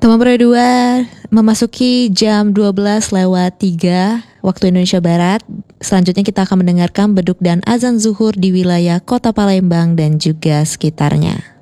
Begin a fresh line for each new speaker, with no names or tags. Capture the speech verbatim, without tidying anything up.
Teman berdua memasuki jam dua belas lewat tiga waktu Indonesia Barat. Selanjutnya kita akan mendengarkan beduk dan azan zuhur di wilayah Kota Palembang dan juga sekitarnya.